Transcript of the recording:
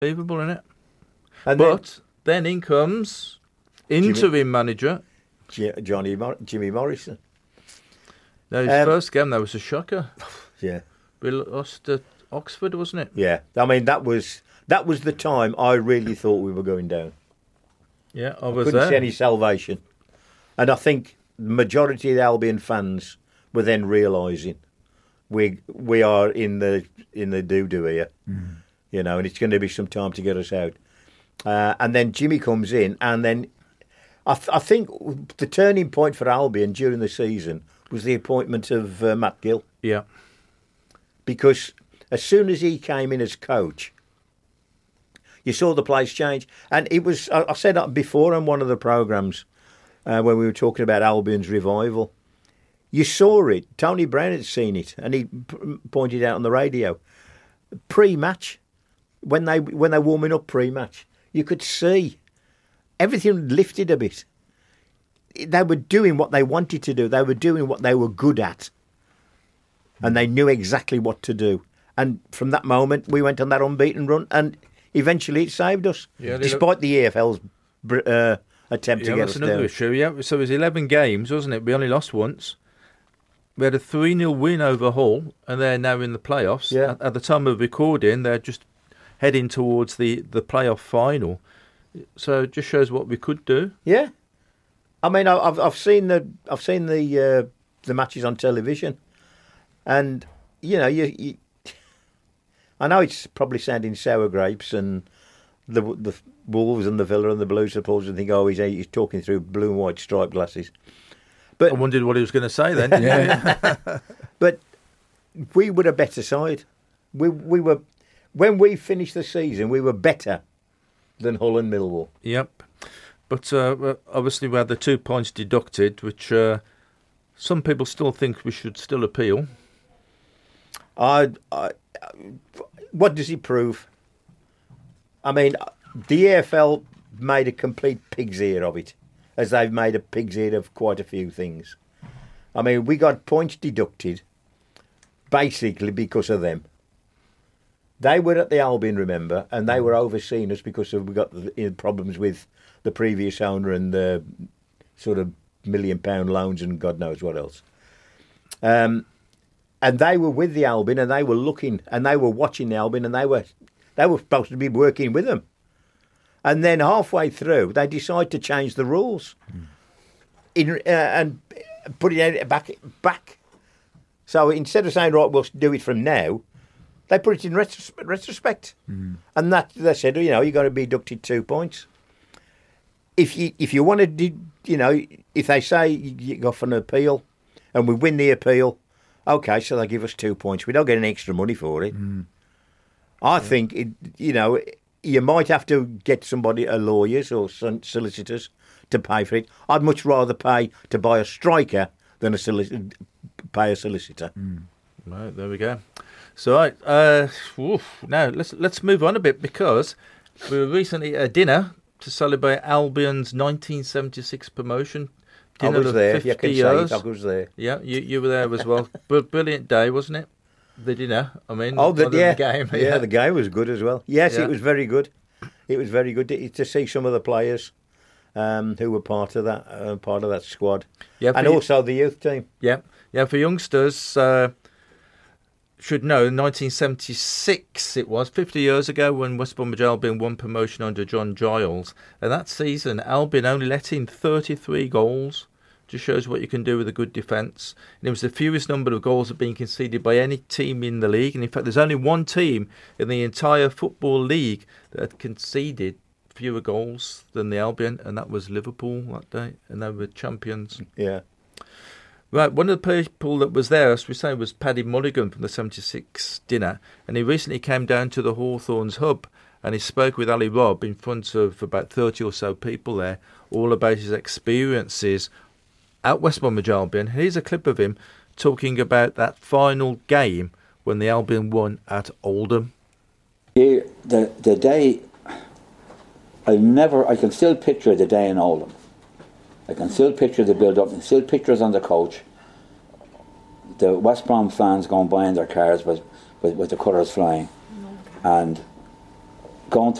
Unbelievable, isn't it? And but then in comes interim manager Jimmy Morrison. Now, his first game, that was a shocker. Yeah. We lost at Oxford, wasn't it? Yeah. I mean, that was the time I really thought we were going down. Yeah, I couldn't see any salvation. And I think the majority of the Albion fans were then realising we are in the doo-doo here. Mm. You know, and it's going to be some time to get us out. And then Jimmy comes in, and then I think the turning point for Albion during the season was the appointment of Matt Gill. Yeah. Because as soon as he came in as coach, you saw the place change. And it was, I said that before on one of the programmes when we were talking about Albion's revival. You saw it. Tony Brown had seen it, and he pointed out on the radio. Pre-match, when they're warming up pre-match, you could see everything lifted a bit. They were doing what they wanted to do. They were doing what they were good at. And they knew exactly what to do. And from that moment, we went on that unbeaten run, and eventually it saved us, despite the EFL's attempt to get us down. That's another issue, yeah. So it was 11 games, wasn't it? We only lost once. We had a 3-0 win over Hull, and they're now in the playoffs. Yeah. At the time of recording, they're just heading towards the playoff final. So it just shows what we could do. Yeah. I mean, I've seen the matches on television, and you know, you I know it's probably sounding sour grapes, and the Wolves and the Villa and the Blue supporters think, oh, he's talking through blue and white striped glasses. But I wondered what he was going to say then. Didn't yeah. But we were a better side. We were, when we finished the season, we were better than Hull and Millwall. Yep. But obviously we had the 2 points deducted, which some people still think we should still appeal. What does it prove? I mean, the EFL made a complete pig's ear of it, as they've made a pig's ear of quite a few things. I mean, we got points deducted basically because of them. They were at the Albion, remember, and they were overseeing us because we got problems with the previous owner and the sort of £1 million loans and God knows what else. And they were with the Albion, and they were looking, and they were watching the Albion, and they were supposed to be working with them. And then halfway through, they decide to change the rules and put it back. So instead of saying, right, we'll do it from now, they put it in retrospect. Mm. And that they said, you know, you're going to be deducted 2 points. If you want to, you know, if they say you go for an appeal and we win the appeal, okay, so they give us 2 points. We don't get any extra money for it. Mm. I think, you know, you might have to get somebody, lawyers or solicitors, to pay for it. I'd much rather pay to buy a striker than pay a solicitor. Mm. Right, there we go. So, now let's move on a bit, because we were recently at a dinner to celebrate Albion's 1976 promotion. Dinner I was there. 50 you can years. say it. I was there. Yeah, you were there as well. Brilliant day, wasn't it? The dinner, I mean. The game. Yeah, the game was good as well. Yes, yeah. It was very good. It was very good to see some of the players who were part of that squad. Yeah, and also the youth team. Yeah, for youngsters, should know, 1976 it was, 50 years ago, when West Bromwich Albion won promotion under John Giles. And that season, Albion only let in 33 goals. Just shows what you can do with a good defence. And it was the fewest number of goals that have been conceded by any team in the league. And in fact, there's only one team in the entire Football League that had conceded fewer goals than the Albion, and that was Liverpool that day, and they were champions. Yeah. Right, one of the people that was there, as we say, was Paddy Mulligan from the 76 dinner, and he recently came down to the Hawthorns hub, and he spoke with Ali Robb in front of about 30 or so people there, all about his experiences at West Bromwich Albion. Here's a clip of him talking about that final game when the Albion won at Oldham. The day, I can still picture the day in Oldham. I can still picture the build-up, I can still picture us on the coach. The West Brom fans going by in their cars with the colours flying. And going